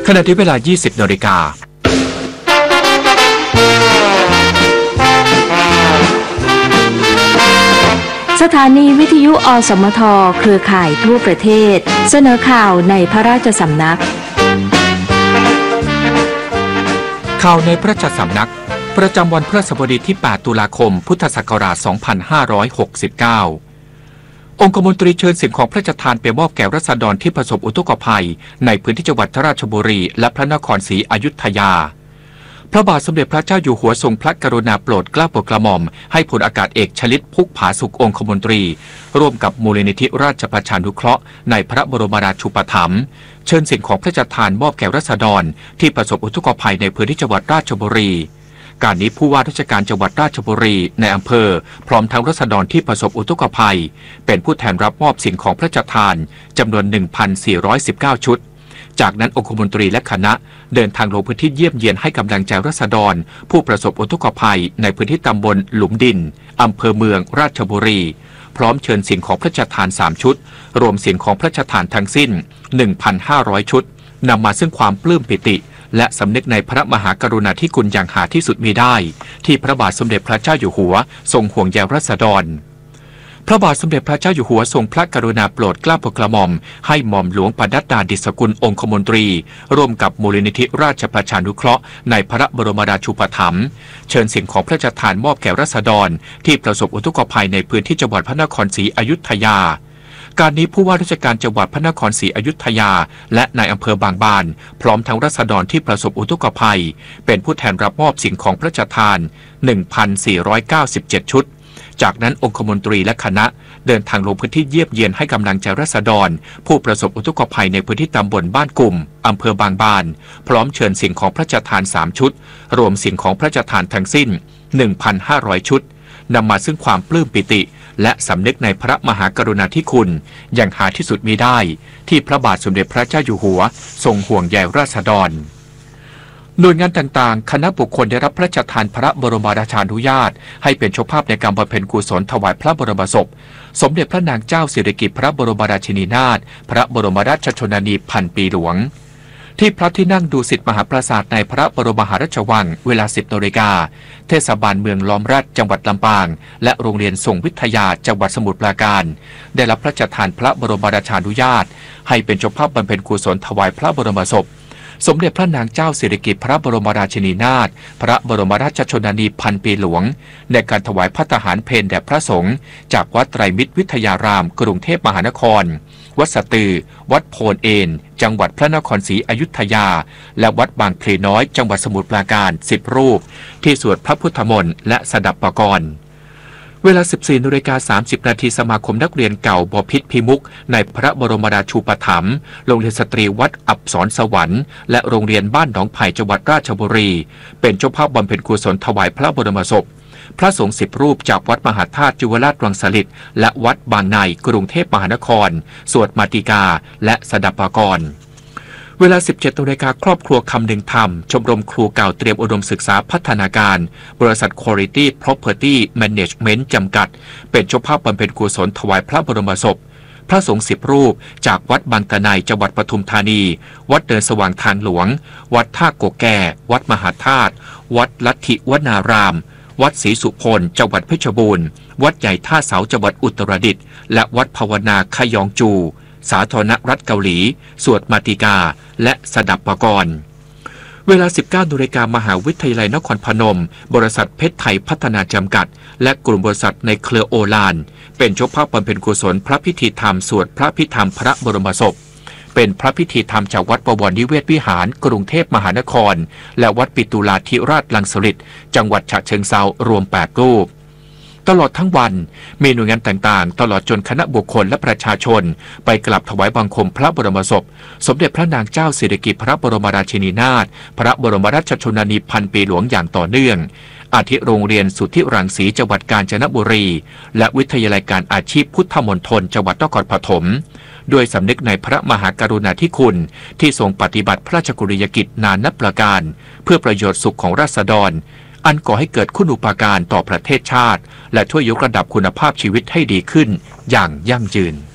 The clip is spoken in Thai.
ขณะที่เวลา 20 นาฬิกาสถานีวิทยุอสมทเครือข่ายทั่วประเทศเสนอข่าวในพระราชสำนักข่าวในพระราชสำนักประจำวันพฤหัสบดีที่ 8 ตุลาคม พุทธศักราช 2569 องคมนตรีเชิญสิ่งของพระราชทานไปมอบแก่ราษฎรที่ประสบอุทกภัยในพื้นที่จังหวัดราชบุรีและพระนครศรีอยุธยาพระบาทสมเด็จพระเจ้าอยู่หัวทรงพระกรุณาโปรดเกล้าโปรดกระหม่อมให้พลอากาศเอกชลิตพุกผาสุของคมนตรีร่วมกับมูลนิธิราชประชานุเคราะห์ในพระบรมราชูปถัมภ์เชิญสิ่งของพระราชทานมอบแก่ราษฎรที่ประสบอุทกภัยในพื้นที่จังหวัดราชบุรีการนี้ผู้ว่าราชการจังหวัดราชบุรีในอำเภอพร้อมทั้งราษฎรที่ประสบอุทกภัยเป็นผู้แทนรับมอบสิ่งของพระราชทานจำนวน 1,419 ชุดจากนั้นองคมนตรีและคณะเดินทางลงพื้นที่เยี่ยมเยียนให้กำลังใจราษฎรผู้ประสบอุทกภัยในพื้นที่ตำบลหลุมดินอำเภอเมืองราชบุรีพร้อมเชิญสิ่งของพระราชทาน3ชุดรวมสิ่งของพระราชทานทั้งสิ้น 1,500 ชุดนำมาซึ่งความปลื้มปิติและสำนึกในพระมหากรุณาธิคุณอย่างหาที่สุดมิได้ที่พระบาทสมเด็จพระเจ้าอยู่หัวทรงห่วงใยราษฎรพระบาทสมเด็จพระเจ้าอยู่หัวทรงพระกรุณาโปรดเกล้าโปรดกระหม่อมให้หม่อมหลวงปนัดดาดิษฐกุลองคมนตรีร่วมกับมูลนิธิราชประชานุเคราะห์ในพระบรมราชูปถัมภ์เชิญสิ่งของพระราชทานมอบแก่ราษฎรที่ประสบอุทกภัยในพื้นที่จังหวัดพระนครศรีอยุธยาการนี้ผู้ว่าราชการจังหวัดพระนครศรีอยุธยาและนายอำเภอบางบานพร้อมทั้งราษฎรที่ประสบอุทกภัยเป็นผู้แทนรับมอบสิ่งของพระราชทาน 1,497 ชุดจากนั้นองคมนตรีและคณะเดินทางลงพื้นที่เยี่ยมเยียนให้กำลังใจราษฎรผู้ประสบอุทกภัยในพื้นที่ตำบลบ้านกลุ่มอำเภอบางบานพร้อมเชิญสิ่งของพระราชทาน3ชุดรวมสิ่งของพระราชทานทั้งสิ้น 1,500 ชุดนำมาซึ่งความปลื้มปิติและสำนึกในพระมหากรุณาธิคุณอย่างหาที่สุดมิได้ที่พระบาทสมเด็จพระเจ้าอยู่หัวทรงห่วงใยราษฎรหน่วยงานต่างๆคณะบุคคลได้รับพระราชทานพระบรมราชานุญาตให้เป็นเจ้าภาพในการบำเพ็ญกุศลถวายพระบรมศพสมเด็จพระนางเจ้าสิริกิติ์พระบรมราชินีนาถพระบรมราชชนนีพันปีหลวงที่พระที่นั่งดุสิตมหาปราสาทในพระบรมมหาราชวังเวลา 10 นาฬิกาเทศบาลเมืองล้อมรัฐจังหวัดลำปางและโรงเรียนส่งวิทยาจังหวัดสมุทรปราการได้รับพระราชทานพระบรมราชานุญาตให้เป็นเจ้าภาพบำเพ็ญกุศลถวายพระบรมศพสมเด็จพระนางเจ้าสิริกิติ์พระบรมราชินีนาถพระบรมราชชนนีพันปีหลวงในการถวายภัตตาหารเพลแด่พระสงฆ์จากวัดไตรมิตรวิทยารามกรุงเทพมหานครวัดสตือวัดโพนเอนจังหวัดพระนครศรีอยุธยาและวัดบางพลีน้อยจังหวัดสมุทรปราการ10 รูปที่สวดพระพุทธมนต์และสดับปกรณ์เวลา 14:30 นาทีสมาคมนักเรียนเก่าบพิตรพิมุขในพระบรมราชูปถัมภ์โรงเรียนสตรีวัดอับสรสวรรค์และโรงเรียนบ้านหนองไผ่จังหวัดราชบุรีเป็นเจ้าภาพบำเพ็ญกุศลถวายพระบรมศพพระสงฆ์10 รูปจากวัดมหาธาตุจุฬาชรังสฤษฎ์และวัดบางในกรุงเทพมหานครสวดมาติกาและสดับปกรณ์เวลา 17 นาฬิกาครอบครัวคำนึงธรรมชมรมครูเก่าเตรียมอุดมศึกษาพัฒนาการบริษัท Quality Property Management จำกัดเป็นเจ้าภาพบำเพ็ญกุศลถวายพระบรมศพพระสงฆ์10 รูปจากวัดบางตะไนจังหวัดปทุมธานีวัดเดินสว่างทางหลวงวัดท่าโกแก่วัดมหาธาตุวัดลัทธิวนารามวัดศรีสุพลจังหวัดเพชรบูรณ์วัดใหญ่ท่าเสาจังหวัดอุตรดิตถ์และวัดภาวนาขยองจูสาธารณรัฐเกาหลีสวดมาติกาและสดับปกรณ์เวลา 19 นาฬิกามหาวิทยาลัยนครพนมบริษัทเพชรไทยพัฒนาจำกัดและกลุ่มบริษัทในเครือโอฬารเป็นเจ้าภาพบำเพ็ญกุศลพระพิธีธรรมสวดพระพิธรรมพระบรมศพเป็นพระพิธีธรรมจากวัดบวรนิเวศวิหารกรุงเทพมหานครและวัดปิตุลาธิราชรังสฤษฎ์จังหวัดฉะเชิงเทรารวม8 รูปตลอดทั้งวันมีหน่วยงานต่างๆตลอดจนคณะบุคคลและประชาชนไปกราบถวายบังคมพระบรมศพสมเด็จพระนางเจ้าสิริกิติ์พระบรมราชินีนาถพระบรมราชชนนีพันปีหลวงอย่างต่อเนื่องอาทิโรงเรียนสุทธิรังสีจังหวัดกาญจนบุรีและวิทยาลัยการอาชีพพุทธมณฑลจังหวัดนครปฐมด้วยสำนึกในพระมหากรุณาธิคุณที่ทรงปฏิบัติพระราชกรณียกิจนานับประการเพื่อประโยชน์สุขของราษฎรอันก่อให้เกิดคุณูปการต่อประเทศชาติและช่วยยกระดับคุณภาพชีวิตให้ดีขึ้นอย่างยั่งยืน